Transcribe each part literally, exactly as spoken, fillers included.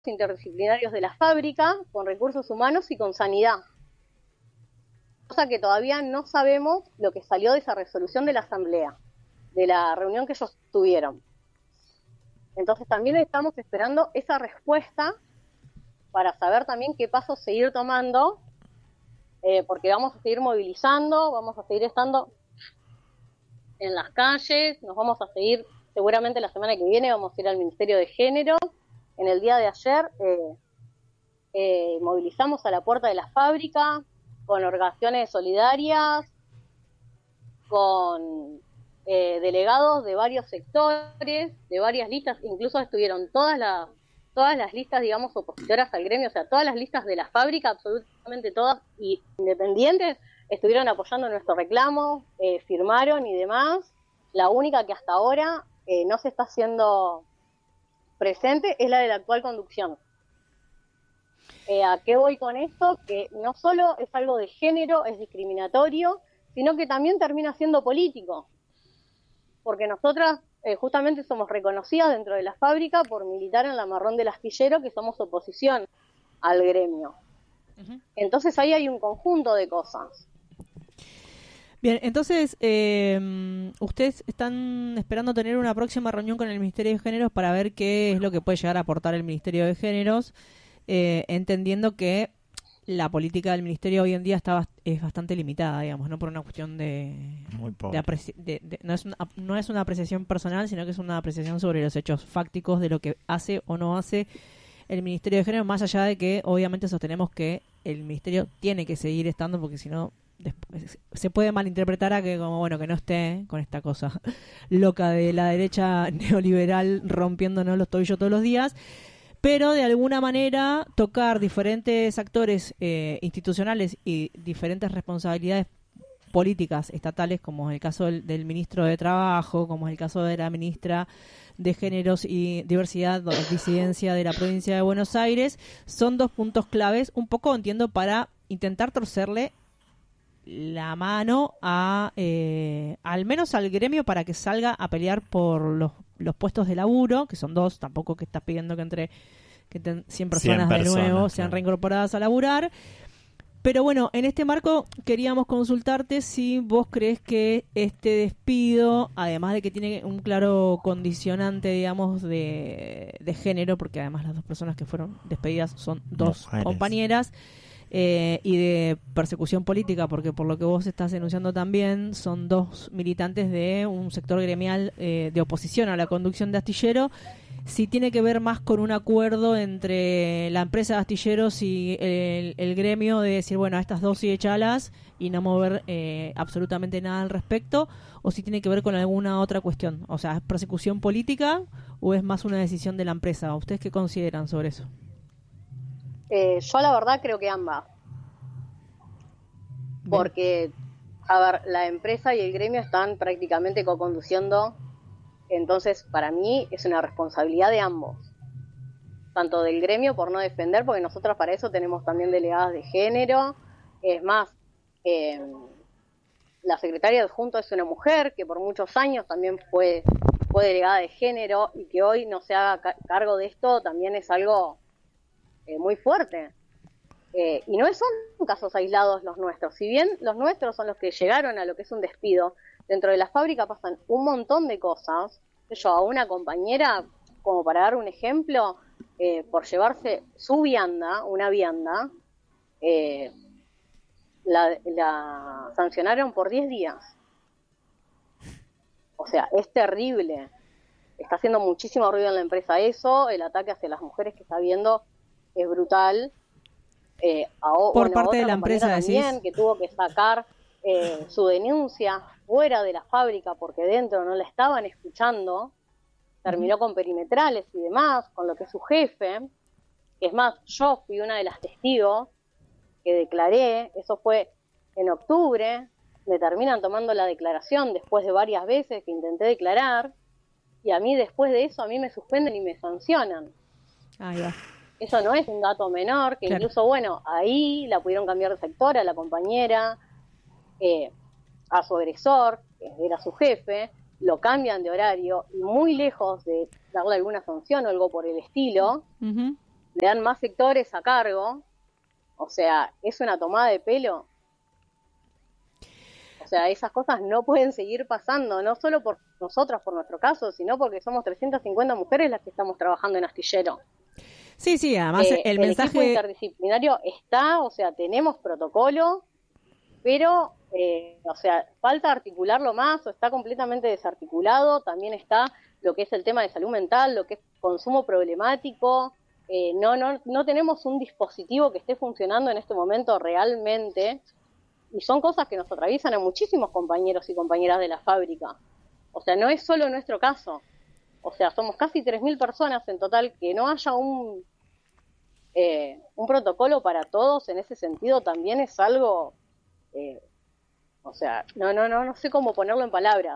interdisciplinarios de la fábrica, con recursos humanos y con sanidad. Cosa que todavía no sabemos lo que salió de esa resolución de la asamblea, de la reunión que ellos tuvieron. Entonces también estamos esperando esa respuesta para saber también qué pasos seguir tomando, eh, porque vamos a seguir movilizando, vamos a seguir estando en las calles, nos vamos a seguir, seguramente la semana que viene vamos a ir al Ministerio de Género. En el día de ayer eh, eh, movilizamos a la puerta de la fábrica con organizaciones solidarias, con eh, delegados de varios sectores, de varias listas, incluso estuvieron todas las todas las listas, digamos, opositoras al gremio, o sea, todas las listas de la fábrica, absolutamente todas, y independientes, estuvieron apoyando nuestro reclamo, eh, firmaron y demás. La única que hasta ahora eh, no se está haciendo presente es la de la actual conducción. Eh, ¿A qué voy con esto? Que no solo es algo de género, es discriminatorio, sino que también termina siendo político. Porque nosotras eh, justamente somos reconocidas dentro de la fábrica por militar en la Marrón del Astillero, que somos oposición al gremio. Uh-huh. Entonces ahí hay un conjunto de cosas. Bien, entonces, eh, ustedes están esperando tener una próxima reunión con el Ministerio de Géneros para ver qué es lo que puede llegar a aportar el Ministerio de Géneros, eh, entendiendo que la política del Ministerio hoy en día está es bastante limitada, digamos, no por una cuestión de... Muy pobre. De apreci- de, de, no, es una, no es una apreciación personal, sino que es una apreciación sobre los hechos fácticos de lo que hace o no hace el Ministerio de Género, más allá de que obviamente sostenemos que el Ministerio tiene que seguir estando, porque si no... Después, se puede malinterpretar a que como bueno que no esté con esta cosa loca de la derecha neoliberal rompiéndonos los tobillos todos los días, pero de alguna manera tocar diferentes actores eh, institucionales y diferentes responsabilidades políticas estatales, como es el caso del, del ministro de Trabajo, como es el caso de la ministra de Géneros y Diversidad, Disidencia de la provincia de Buenos Aires, son dos puntos claves, un poco entiendo, para intentar torcerle la mano a eh, al menos al gremio para que salga a pelear por los, los puestos de laburo, que son dos, tampoco que estás pidiendo que entre que ten, cien personas, cien personas de nuevo sean claro. reincorporadas a laburar. Pero bueno, en este marco queríamos consultarte si vos crees que este despido, además de que tiene un claro condicionante, digamos, de, de género, porque además las dos personas que fueron despedidas son dos Mujeres. compañeras, Eh, y de persecución política, porque por lo que vos estás denunciando también son dos militantes de un sector gremial eh, de oposición a la conducción de Astillero, si tiene que ver más con un acuerdo entre la empresa de Astilleros y el, el gremio de decir, bueno, a estas dos sí echalas y no mover eh, absolutamente nada al respecto, o si tiene que ver con alguna otra cuestión, o sea, ¿es persecución política o es más una decisión de la empresa? ¿Ustedes qué consideran sobre eso? Eh, yo la verdad creo que ambas. Porque, a ver, la empresa y el gremio están prácticamente co-conduciendo, entonces para mí es una responsabilidad de ambos. Tanto del gremio por no defender, porque nosotros para eso tenemos también delegadas de género. Es más, eh, la secretaria adjunta es una mujer que por muchos años también fue, fue delegada de género, y que hoy no se haga ca- cargo de esto también es algo... Eh, muy fuerte. Eh, y no son casos aislados los nuestros. Si bien los nuestros son los que llegaron a lo que es un despido, dentro de la fábrica pasan un montón de cosas. Yo a una compañera, como para dar un ejemplo, eh, por llevarse su vianda, una vianda, eh, la, la sancionaron por diez días. O sea, es terrible. Está haciendo muchísimo ruido en la empresa eso, el ataque hacia las mujeres que está habiendo es brutal. Eh, a, por bueno, parte de la empresa también, decís, que tuvo que sacar eh, su denuncia fuera de la fábrica porque dentro no la estaban escuchando, terminó uh-huh. con perimetrales y demás, con lo que es su jefe. Es más, yo fui una de las testigos que declaré, eso fue en octubre, me terminan tomando la declaración después de varias veces que intenté declarar, y a mí después de eso a mí me suspenden y me sancionan. Ahí va. Eso no es un dato menor, que claro. Incluso, bueno, ahí la pudieron cambiar de sector a la compañera, eh, a su agresor, que era su jefe, lo cambian de horario, y muy lejos de darle alguna sanción o algo por el estilo, uh-huh. le dan más sectores a cargo, o sea, es una tomada de pelo. O sea, esas cosas no pueden seguir pasando, no solo por nosotras, por nuestro caso, sino porque somos trescientas cincuenta mujeres las que estamos trabajando en Astillero. Sí, sí, además eh, el, el mensaje... equipo interdisciplinario está, o sea, tenemos protocolo, pero, eh, o sea, falta articularlo más, o está completamente desarticulado. También está lo que es el tema de salud mental, lo que es consumo problemático. Eh, no, no, no tenemos un dispositivo que esté funcionando en este momento realmente. Y son cosas que nos atraviesan a muchísimos compañeros y compañeras de la fábrica. O sea, no es solo nuestro caso. O sea, somos casi tres mil personas en total. Que no haya un, eh, un protocolo para todos en ese sentido también es algo... Eh, o sea, no, no, no, no sé cómo ponerlo en palabras.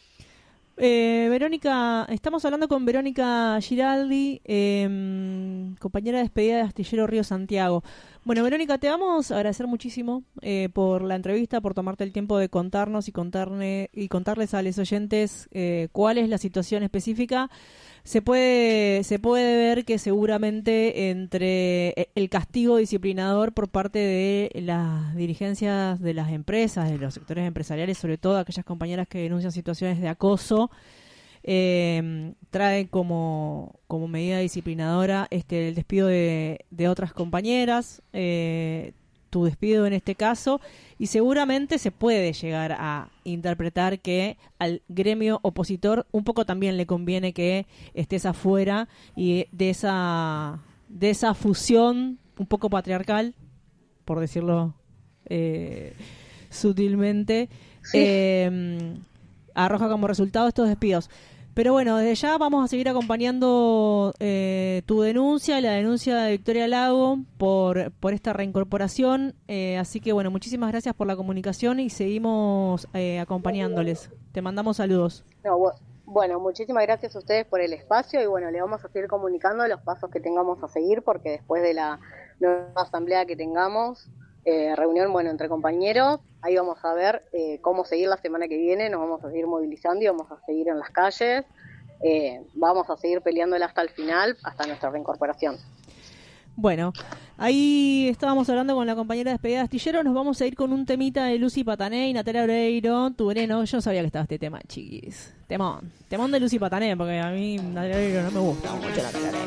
Eh, Verónica, estamos hablando con Verónica Giraldi, eh, compañera de despedida de Astillero Río Santiago. Bueno, Verónica, te vamos a agradecer muchísimo eh, por la entrevista, por tomarte el tiempo de contarnos y contarle, y contarles a los oyentes eh, cuál es la situación específica. Se puede, se puede ver que seguramente entre el castigo disciplinador por parte de las dirigencias de las empresas, de los sectores empresariales, sobre todo aquellas compañeras que denuncian situaciones de acoso, eh, trae como, como medida disciplinadora este el despido de, de otras compañeras, eh, tu despido en este caso, y seguramente se puede llegar a interpretar que al gremio opositor un poco también le conviene que estés afuera y de esa de esa fusión un poco patriarcal, por decirlo eh, sutilmente, sí. eh, arroja como resultado estos despidos. Pero bueno, desde ya vamos a seguir acompañando eh, tu denuncia, la denuncia de Victoria Lago por, por esta reincorporación. Eh, así que bueno, muchísimas gracias por la comunicación y seguimos eh, acompañándoles. Te mandamos saludos. No, bueno, muchísimas gracias a ustedes por el espacio y bueno, le vamos a seguir comunicando los pasos que tengamos a seguir porque después de la nueva asamblea que tengamos, eh, reunión, bueno, entre compañeros, ahí vamos a ver eh, cómo seguir la semana que viene, nos vamos a seguir movilizando y vamos a seguir en las calles, eh, vamos a seguir peleándola hasta el final, hasta nuestra reincorporación. Bueno, ahí estábamos hablando con la compañera de despedida de Astillero, nos vamos a ir con un temita de Lucy Patané y Natalia Oreiro, Tu Veneno. Yo no sabía que estaba este tema, chiquis. Temón, temón de Lucy Patané, porque a mí Natalia Oreiro no me gusta mucho Natalia Oreiro.